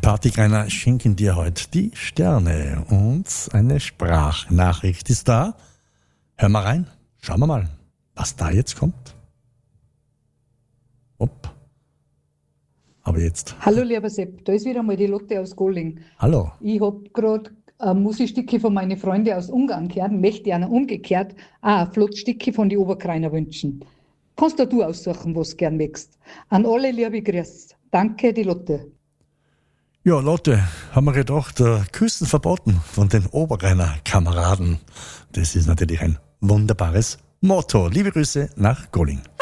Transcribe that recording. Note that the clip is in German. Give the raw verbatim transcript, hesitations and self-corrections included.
Partygreiner schenken dir heute die Sterne und eine Sprachnachricht ist da. Hör mal rein, schauen wir mal, was da jetzt kommt. Hopp. Aber jetzt. Hallo lieber Sepp, da ist wieder mal die Lotte aus Golling. Hallo. Ich habe gerade ein Musikstücke von meinen Freunden aus Ungarn gehört, möchte einer umgekehrt auch ein Flottstücke von den Oberkreiner wünschen. Kannst du aussuchen, was du gern möchtest. An alle liebe Grüße. Danke, die Lotte. Ja, Lotte, haben wir gedacht, äh, Küssen verboten von den Oberkreiner Kameraden. Das ist natürlich ein wunderbares Motto. Liebe Grüße nach Golling.